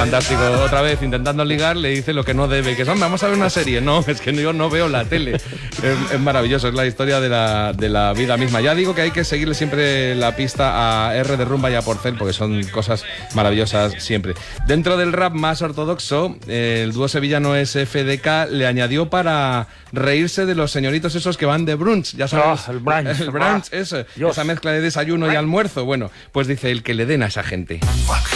fantástico. Otra vez, intentando ligar, le dice lo que no debe, que es, vamos a ver una serie. No, es que yo no veo la tele. Es maravilloso, es la historia de la vida misma. Ya digo que hay que seguirle siempre la pista a R de Rumba y a Porcel, porque son cosas maravillosas siempre. Dentro del rap más ortodoxo, el dúo sevillano SFDK le añadió para reírse de los señoritos esos que van de brunch. Ya sabes, el brunch. El brunch, esa mezcla de desayuno y almuerzo. Bueno, pues dice, el que le den a esa gente.